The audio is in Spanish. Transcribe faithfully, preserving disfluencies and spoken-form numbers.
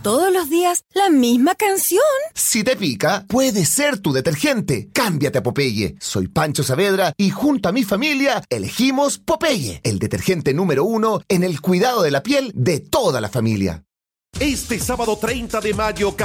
todos los días la misma canción. Si te pica, puede ser tu detergente. Cámbiate a Popeye. Soy Pancho Saavedra y junto a mi familia elegimos Popeye, el detergente número uno en el cuidado de la piel de toda la familia. Este sábado treinta de mayo,